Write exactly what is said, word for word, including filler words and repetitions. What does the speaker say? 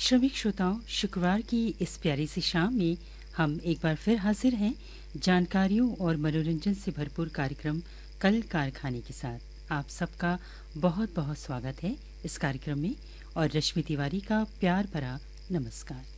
श्रमिक श्रोताओं, शुक्रवार की इस प्यारी सी शाम में हम एक बार फिर हाजिर हैं जानकारियों और मनोरंजन से भरपूर कार्यक्रम कल कारखाने के साथ। आप सबका बहुत बहुत स्वागत है इस कार्यक्रम में और रश्मि तिवारी का प्यार भरा नमस्कार।